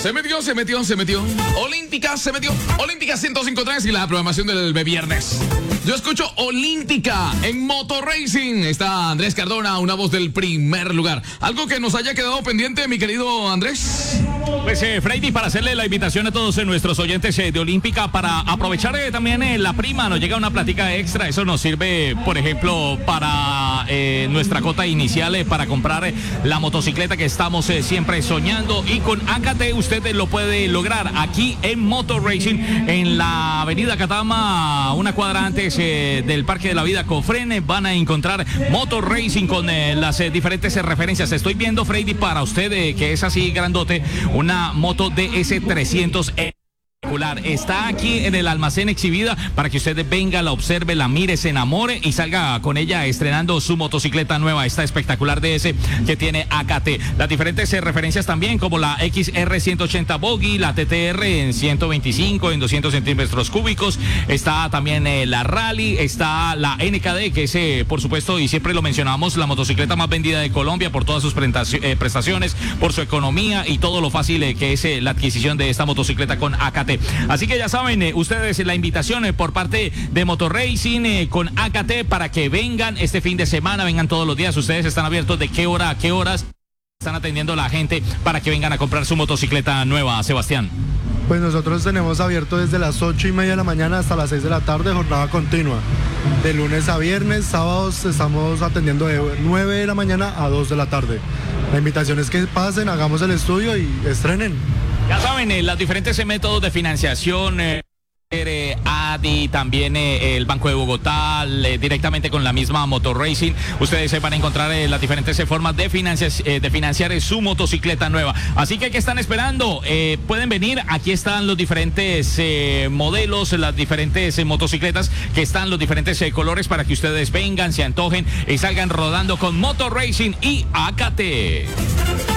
Se metió. Olímpica se metió. Olímpica 105.3 y la programación del viernes. Yo escucho Olímpica en Motor Racing. Está Andrés Cardona, una voz del primer lugar. ¿Algo que nos haya quedado pendiente, mi querido Andrés? Pues, Freddy, para hacerle la invitación a todos nuestros oyentes de Olímpica para aprovechar también la prima, nos llega una plática extra. Eso nos sirve, por ejemplo, para nuestra cota inicial, para comprar la motocicleta que estamos siempre soñando. Y con AKT usted lo puede lograr aquí en Motor Racing, en la avenida Catama, una cuadra antes del Parque de la Vida Cofrene. Van a encontrar Motor Racing con las diferentes referencias. Estoy viendo, Freddy, para usted, que es así grandote, una moto DS300 está aquí en el almacén exhibida para que usted venga, la observe, la mire, se enamore y salga con ella estrenando su motocicleta nueva, esta espectacular DS que tiene AKT. Las diferentes referencias también, como la XR 180 Boggy, la TTR en 125, en 200 centímetros cúbicos. Está también la Rally, está la NKD, que es, por supuesto, y siempre lo mencionamos, la motocicleta más vendida de Colombia por todas sus prestaciones, por su economía y todo lo fácil que es la adquisición de esta motocicleta con AKT. Así que ya saben, ustedes, la invitación por parte de Motor Racing con AKT para que vengan este fin de semana, vengan todos los días. Ustedes están abiertos de qué hora a qué horas están atendiendo la gente para que vengan a comprar su motocicleta nueva, Sebastián. Pues nosotros tenemos abierto desde las 8:30 de la mañana hasta las 6 de la tarde, jornada continua. De lunes a viernes, sábados estamos atendiendo de 9 de la mañana a 2 de la tarde. La invitación es que pasen, hagamos el estudio y estrenen. Ya saben, los diferentes métodos de financiación, ADI, también el Banco de Bogotá, directamente con la misma Motor Racing. Ustedes van a encontrar las diferentes formas de financiar su motocicleta nueva. Así que, ¿qué están esperando? Pueden venir, aquí están los diferentes modelos, las diferentes motocicletas que están, los diferentes colores, para que ustedes vengan, se antojen y salgan rodando con Motor Racing y AKT.